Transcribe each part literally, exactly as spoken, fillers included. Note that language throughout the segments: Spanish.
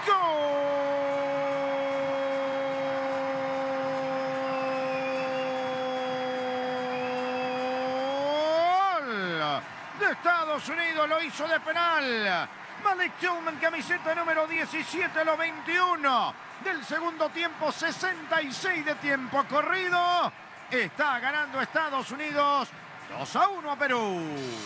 De Estados Unidos, lo hizo de penal. Malik Tillman, camiseta número diecisiete, los veintiuno del segundo tiempo, sesenta y seis de tiempo corrido. Está ganando Estados Unidos dos a uno a Perú.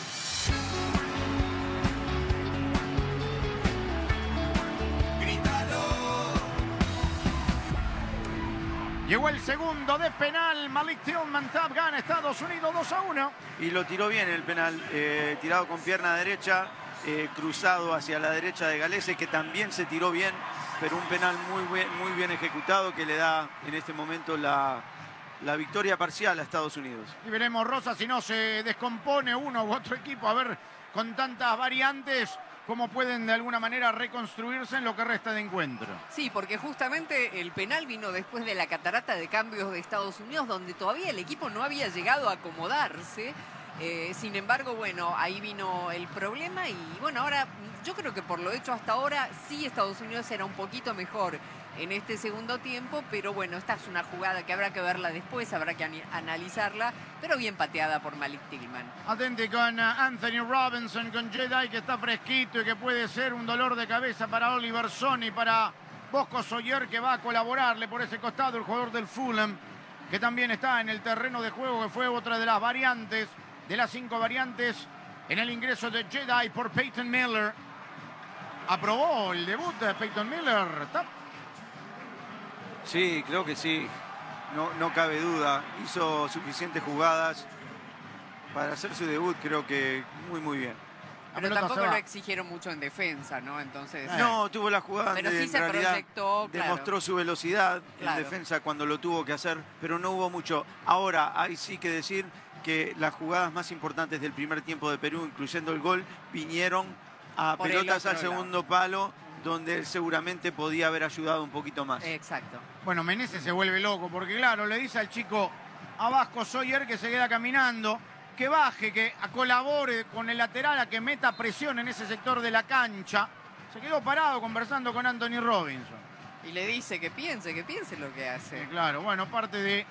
Llegó el segundo de penal. Malik Tillman, Tap, gana Estados Unidos dos a uno. Y lo tiró bien el penal, eh, tirado con pierna derecha, eh, cruzado hacia la derecha de Galese, que también se tiró bien, pero un penal muy, bien, muy bien ejecutado que le da en este momento la, la victoria parcial a Estados Unidos. Y veremos, Rosa, si no se descompone uno u otro equipo, a ver, con tantas variantes, cómo pueden de alguna manera reconstruirse en lo que resta de encuentro. Sí, porque justamente el penal vino después de la catarata de cambios de Estados Unidos, donde todavía el equipo no había llegado a acomodarse. Eh, sin embargo, bueno, ahí vino el problema y bueno, ahora yo creo que por lo hecho hasta ahora sí Estados Unidos era un poquito mejor en este segundo tiempo, pero bueno, esta es una jugada que habrá que verla después, habrá que analizarla, pero bien pateada por Malik Tillman. Atente con Anthony Robinson, con Jedi, que está fresquito y que puede ser un dolor de cabeza para Oliver Son y para Bosco Sawyer, que va a colaborarle por ese costado, el jugador del Fulham, que también está en el terreno de juego, que fue otra de las variantes, de las cinco variantes, en el ingreso de Jedi por Peyton Miller. ¿Aprobó el debut de Peyton Miller? ¿Tap? Sí, creo que sí, no, no cabe duda. Hizo suficientes jugadas para hacer su debut, creo que muy, muy bien. Pero tampoco lo exigieron mucho en defensa, ¿no? Entonces... No, tuvo la jugada pero donde sí se en realidad proyectó, claro. Demostró su velocidad Claro. en defensa cuando lo tuvo que hacer, pero no hubo mucho. Ahora, hay sí que decir que las jugadas más importantes del primer tiempo de Perú, incluyendo el gol, vinieron a Por pelotas al lado. segundo palo, donde él seguramente podía haber ayudado un poquito más. Exacto. Bueno, Meneses se vuelve loco, porque claro, le dice al chico a Vasco Sawyer que se queda caminando, que baje, que colabore con el lateral, a que meta presión en ese sector de la cancha. Se quedó parado conversando con Anthony Robinson. Y le dice que piense, que piense lo que hace. Sí, claro, bueno, parte de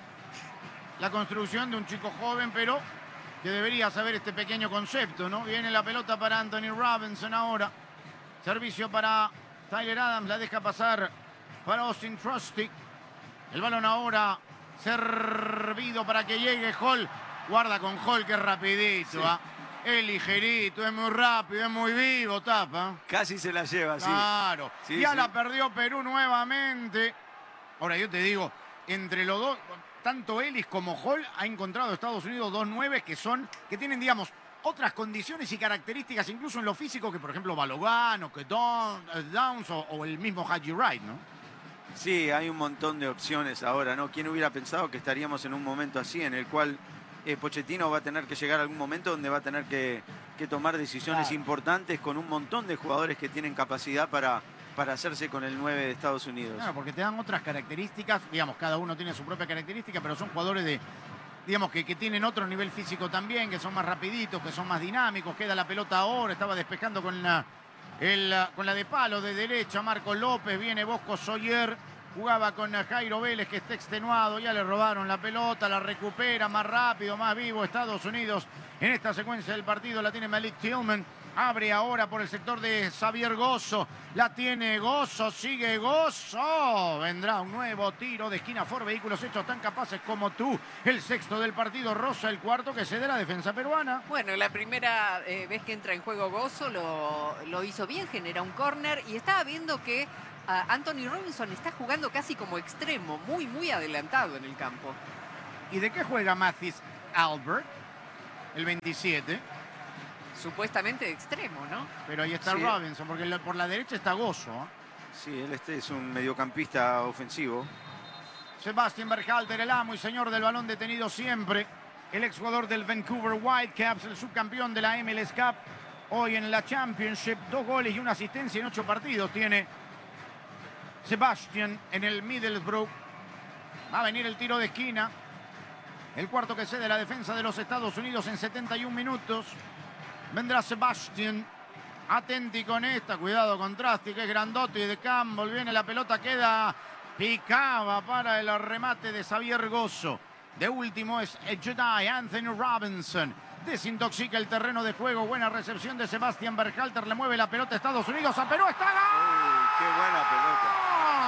la construcción de un chico joven, pero que debería saber este pequeño concepto, ¿no? Viene la pelota para Anthony Robinson ahora. Servicio para Tyler Adams, la deja pasar para Austin Trusty. El balón ahora servido para que llegue Hall. Guarda con Hall, que es rapidito, Sí. ¿ah? Es ligerito, es muy rápido, es muy vivo, tapa. Casi se la lleva, sí. Claro. Sí, ya sí. la perdió Perú nuevamente. Ahora yo te digo, entre los dos, tanto Ellis como Hall, ha encontrado Estados Unidos dos nueves que son, que tienen, digamos, otras condiciones y características, incluso en lo físico, que por ejemplo Balogun o que Don, Downs o, o el mismo Haji Wright, ¿no? Sí, hay un montón de opciones ahora, ¿no? ¿Quién hubiera pensado que estaríamos en un momento así, en el cual eh, Pochettino va a tener que llegar a algún momento donde va a tener que, que tomar decisiones Claro. importantes con un montón de jugadores que tienen capacidad para, para hacerse con el nueve de Estados Unidos? Claro, porque te dan otras características, digamos, cada uno tiene su propia característica, pero son jugadores de, digamos, que, que tienen otro nivel físico también, que son más rapiditos, que son más dinámicos. Queda la pelota ahora, estaba despejando con la, el, con la de palo de derecha Marco López, viene Bosco Sawyer, jugaba con Jairo Vélez, que está extenuado, ya le robaron la pelota, la recupera más rápido, más vivo Estados Unidos en esta secuencia del partido. La tiene Malik Tillman, abre ahora por el sector de Xavier Gozo, la tiene Gozo, sigue Gozo, vendrá un nuevo tiro de esquina por vehículos hechos tan capaces como tú. El sexto del partido, Rosa, el cuarto que cede la defensa peruana. Bueno, la primera eh, vez que entra en juego Gozo lo, lo hizo bien, genera un córner y estaba viendo que uh, Anthony Robinson está jugando casi como extremo, muy, muy adelantado en el campo. ¿Y de qué juega Mathis Albert? El veintisiete. Supuestamente de extremo, ¿no? Pero ahí está Sí. Robinson, porque la- por la derecha está Gozo, ¿eh? Sí, él este es un mediocampista ofensivo. Sebastián Berhalter, el amo y señor del balón detenido siempre. El exjugador del Vancouver Whitecaps, el subcampeón de la M L S Cup. Hoy en la Championship, dos goles y una asistencia en ocho partidos tiene Sebastián en el Middlesbrough. Va a venir el tiro de esquina. El cuarto que cede la defensa de los Estados Unidos en setenta y un minutos. Vendrá Sebastián. Atenti con esta, cuidado con Trasti, que es grandote y de Campbell. Viene la pelota, queda picaba para el remate de Xavier Gozo. De último es el Jedi Anthony Robinson. Desintoxica el terreno de juego. Buena recepción de Sebastián Berhalter. Le mueve la pelota a Estados Unidos. A Perú está. ¡Gol! ¡Qué buena pelota!